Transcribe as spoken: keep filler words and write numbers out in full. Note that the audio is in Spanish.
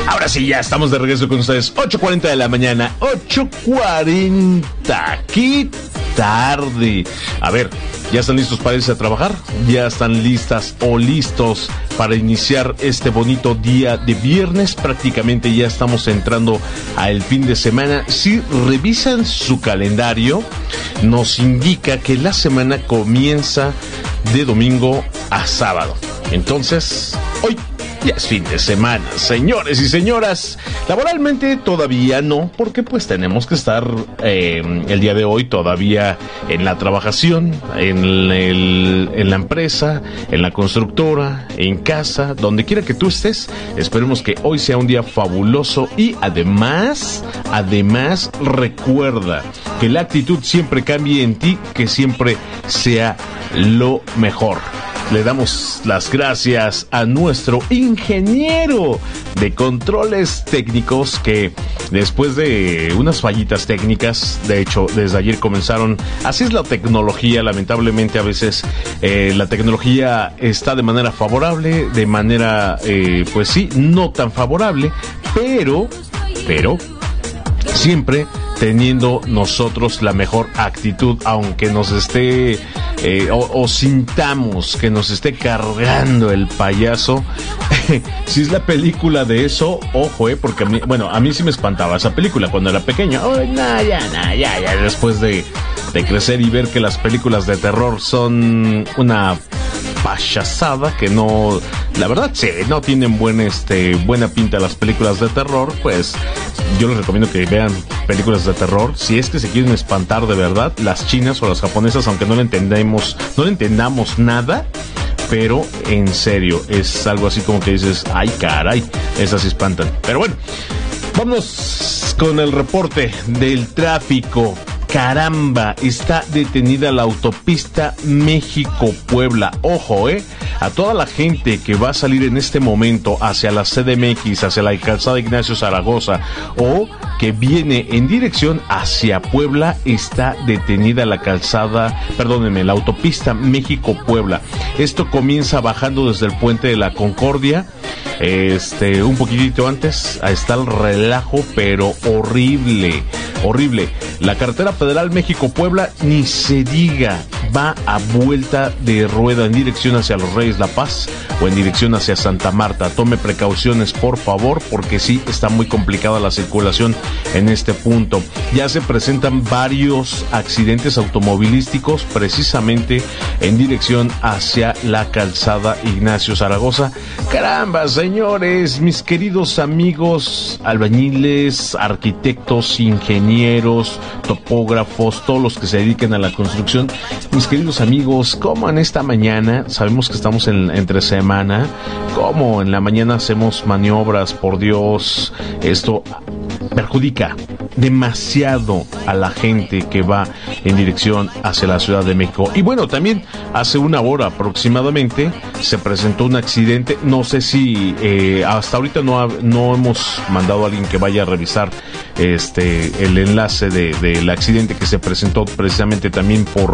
Ahora sí, ya estamos de regreso con ustedes. ocho cuarenta de la mañana. ocho cuarenta. ¡Qué tarde! A ver, ¿ya están listos para irse a trabajar? ¿Ya están listas o listos para iniciar este bonito día de viernes? Prácticamente ya estamos entrando al fin de semana. Si revisan su calendario, nos indica que la semana comienza de domingo a sábado. Entonces, hoy ya es fin de semana, señores y señoras. Laboralmente todavía no, porque pues tenemos que estar eh, el día de hoy todavía en la trabajación, en, el, en la empresa, en la constructora, en casa, donde quiera que tú estés. Esperemos que hoy sea un día fabuloso y además, además recuerda que la actitud siempre cambie en ti, que siempre sea lo mejor. Le damos las gracias a nuestro ingeniero de controles técnicos que después de unas fallitas técnicas, de hecho desde ayer comenzaron, así es la tecnología, lamentablemente a veces eh, la tecnología está de manera favorable, de manera eh, pues sí, no tan favorable, pero, pero siempre teniendo nosotros la mejor actitud, aunque nos esté eh, o, o sintamos que nos esté cargando el payaso. Si es la película de eso, ojo, eh, porque a mí, bueno, a mí sí me espantaba esa película cuando era pequeño. Oh, no, ya, no, ya, ya, después de, de crecer y ver que las películas de terror son una payasada, que no, la verdad, sí, no tienen buen, este, buena pinta las películas de terror, pues yo les recomiendo que vean películas de terror, si es que se quieren espantar de verdad, las chinas o las japonesas, aunque no le entendemos, no le entendamos nada, pero en serio, es algo así como que dices, ay caray, esas se espantan. Pero bueno, vamos con el reporte del tráfico. Caramba, está detenida la autopista México-Puebla. Ojo, eh, a toda la gente que va a salir en este momento hacia la C D M X, hacia la calzada Ignacio Zaragoza, o que viene en dirección hacia Puebla, está detenida la calzada, perdónenme, la autopista México-Puebla. Esto comienza bajando desde el puente de la Concordia, este, un poquitito antes, está el relajo, pero horrible, horrible. La carretera federal México-Puebla, ni se diga, va a vuelta de rueda en dirección hacia Los Reyes La Paz o en dirección hacia Santa Marta. Tome precauciones, por favor, porque sí está muy complicada la circulación en este punto. Ya se presentan varios accidentes automovilísticos precisamente en dirección hacia la calzada Ignacio Zaragoza. Caramba, señores, mis queridos amigos albañiles, arquitectos, ingenieros, topógrafos, todos los que se dediquen a la construcción, mis queridos amigos, como en esta mañana, sabemos que estamos en entre semana, como en la mañana hacemos maniobras, por Dios, esto perjudica demasiado a la gente que va en dirección hacia la Ciudad de México. Y bueno, también hace una hora aproximadamente se presentó un accidente, no sé si eh, hasta ahorita no, ha, no hemos mandado a alguien que vaya a revisar este el enlace de, del accidente que se presentó precisamente también por